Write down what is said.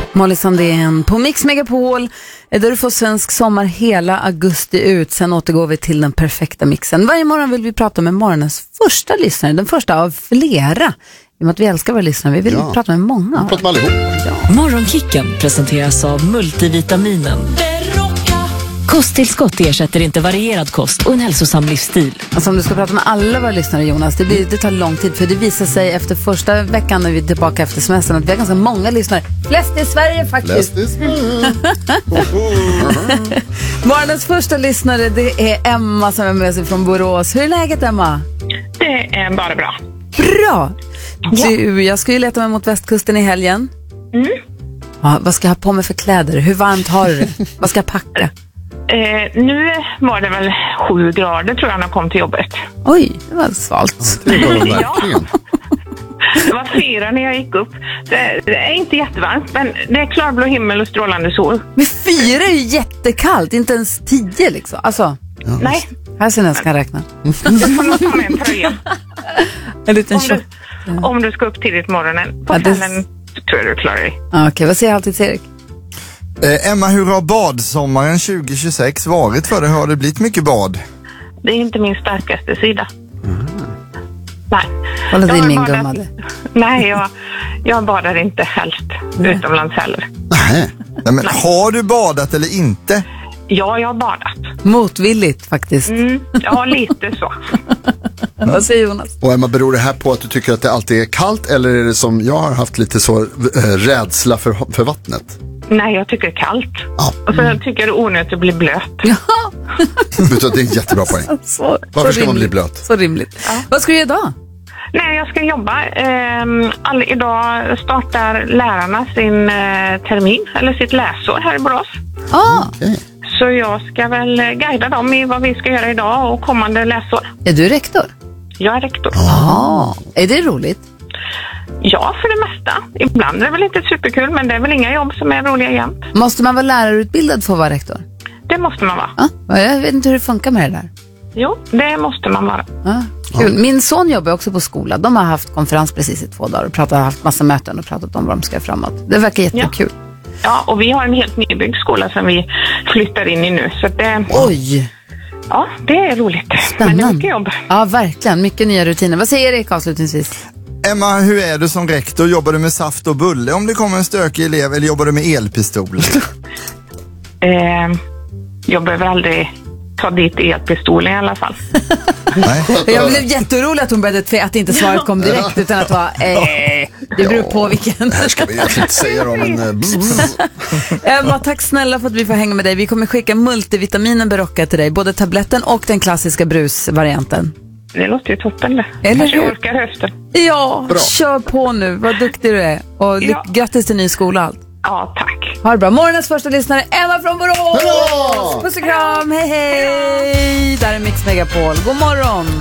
Molly Sandén på Mix Megapol, där du får svensk sommar hela augusti ut. Sen återgår vi till den perfekta mixen. Varje morgon vill vi prata med morgonens första lyssnare, den första av flera. I och med att vi älskar våra lyssnare, vi vill prata med många. Vi pratar med allihop. Ja. Morgonkicken presenteras av multivitaminen. Kosttillskott ersätter inte varierad kost och en hälsosam livsstil. Alltså om du ska prata med alla våra lyssnare, Jonas, det tar lång tid. För det visar sig efter första veckan när vi är tillbaka efter semestern att vi har ganska många lyssnare. Flest i Sverige faktiskt. Morgonens första lyssnare, det är Emma som är med sig från Borås. Hur är läget, Emma? Det är bara bra. Bra! Du, jag ska ju leta mig mot västkusten i helgen. Ja, vad ska jag ha på mig för kläder? Hur varmt har du det? Vad ska jag packa? Nu var det väl 7 grader tror jag när jag kom till jobbet. Oj, det var svalt. Det var det verkligen. Det var 4 när jag gick upp. Det är inte jättevarmt, men det är klarblå himmel och strålande sol. Men 4 är ju jättekallt, inte ens 10 liksom. Alltså, Nej, här ser jag ska räkna. du får nog ta med en tröja. En liten tjock. Om du ska upp tidigt morgonen. På Ja, det- kvällen tror jag du klarar dig. Okej, vad säger alltid Erik? Emma, hur har badsommaren 2026 varit för dig? Har det blivit mycket bad? Det är inte min starkaste sida. Nej. Kolla Jag det är har min badat- gummade. Nej, jag badar inte helst utomlands heller. Nej, men har du badat eller inte? Ja, jag har badat. Motvilligt faktiskt. Ja, lite så. Vad säger Jonas? Och Emma, beror det här på att du tycker att det alltid är kallt, eller är det som jag har haft lite så rädsla för vattnet? Nej, jag tycker det är kallt. Ja. Och så tycker jag det är onödigt att bli blöt. Vet du att det är en jättebra poäng. Varför ska man bli blöt? Så rimligt. Vad ska du göra idag? Nej, jag ska jobba. Idag startar lärarna sin termin, eller sitt läsår här i Borås. Okej. Så jag ska väl guida dem i vad vi ska göra idag och kommande läsår. Är du rektor? Jag är rektor. Är det roligt? Ja, för det mesta. Ibland är det väl inte superkul, men det är väl inga jobb som är roliga jämt. Måste man vara lärarutbildad för att vara rektor? Det måste man vara. Ja, jag vet inte hur det funkar med det där. Jo, det måste man vara. Ja, kul. Min son jobbar också på skola. De har haft konferens precis i 2 dagar och haft massa möten och pratat om vad de ska framåt. Det verkar jättekul. Ja, och vi har en helt nybyggd skola som vi flyttar in i nu. Så det, Oj! ja, det är roligt. Men det är Spännande. mycket jobb. Ja, verkligen. Mycket nya rutiner. Vad säger Erik avslutningsvis? Emma, hur är du som rektor? Jobbar du med saft och bulle om det kommer en stökig elev, eller jobbar du med elpistol? Jag behöver aldrig ta dit elpistolen i alla fall. Nej. Jag blev jätterolig att hon började att inte svaret kom direkt utan att vara det beror på vilken. Det här ska vi egentligen inte säga då, men... Emma, tack snälla för att vi får hänga med dig. Vi kommer skicka multivitaminen Berocca till dig, både tabletten och den klassiska brusvarianten. Det låter ju toppen det. Eller Kanske hur? orkar hösten. Ja, Bra. Kör på nu. Vad duktig du är. Och grattis till ny skola allt. Ja, tack. Ha det bra. Morgonens första lyssnare, Emma från Borås. Hurra! Puss och kram. Hej, hej. Där är Mix Megapol. God morgon.